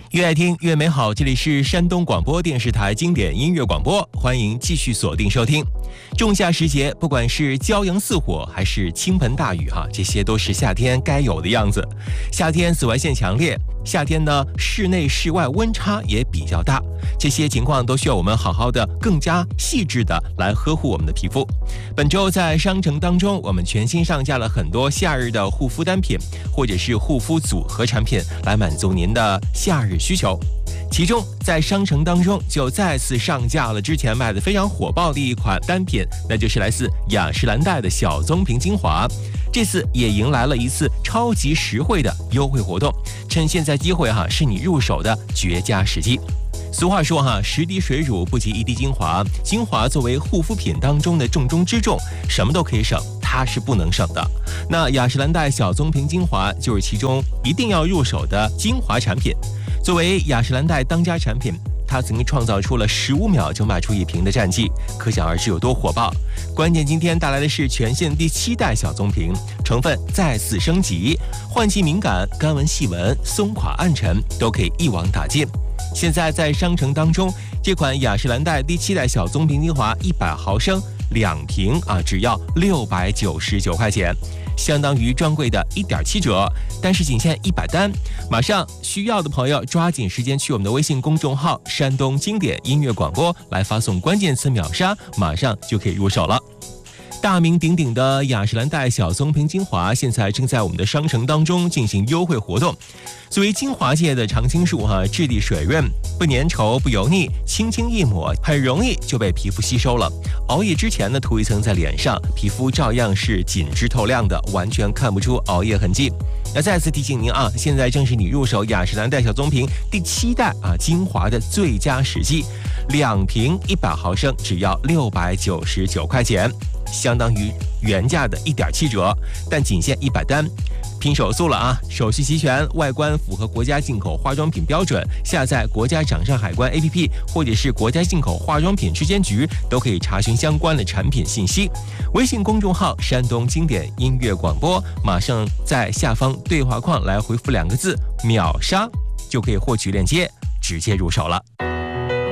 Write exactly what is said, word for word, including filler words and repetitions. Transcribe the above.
越爱听越美好，这里是山东广播电视台经典音乐广播，欢迎继续锁定收听。仲夏时节，不管是骄阳似火还是倾盆大雨哈，这些都是夏天该有的样子。夏天紫外线强烈，夏天呢室内室外温差也比较大，这些情况都需要我们好好的更加细致的来呵护我们的皮肤。本周在商城当中，我们全新上架了很多夏日的护肤单品或者是护肤组合产品，来满足您的夏日需求。其中在商城当中就再次上架了之前卖的非常火爆的一款单品，那就是来自雅诗兰黛的小棕瓶精华。这次也迎来了一次超级实惠的优惠活动，趁现在机会哈，是你入手的绝佳时机。俗话说哈，十滴水乳不及一滴精华，精华作为护肤品当中的重中之重，什么都可以省，它是不能省的。那雅诗兰黛小棕瓶精华就是其中一定要入手的精华产品。作为雅诗兰黛当家产品，它曾经创造出了十五秒就卖出一瓶的战绩，可想而知有多火爆。关键今天带来的是全线第七代小棕瓶，成分再次升级，换季敏感、干纹细纹、松垮暗沉都可以一网打尽。现在在商城当中，这款雅诗兰黛第七代小棕瓶精华一百毫升两瓶啊，只要六百九十九块钱，相当于专柜的一点七折，但是仅限一百单。马上需要的朋友抓紧时间去我们的微信公众号山东经典音乐广播来发送关键词秒杀，马上就可以入手了。大名鼎鼎的雅诗兰黛小棕瓶精华现在正在我们的商城当中进行优惠活动。作为精华界的常青树哈，质地水润，不粘稠不油腻，轻轻一抹很容易就被皮肤吸收了。熬夜之前呢，涂一层在脸上，皮肤照样是紧致透亮的，完全看不出熬夜痕迹。那再次提醒您啊，现在正是你入手雅诗兰黛小棕瓶第七代啊精华的最佳时机，两瓶一百毫升只要六百九十九块钱，相当于原价的一点七折，但仅限一百单。拼手速了啊！手续齐全，外观符合国家进口化妆品标准，下载国家掌上海关 A P P 或者是国家进口化妆品质监局都可以查询相关的产品信息。微信公众号山东经典音乐广播，马上在下方对话框来回复两个字秒杀，就可以获取链接，直接入手了。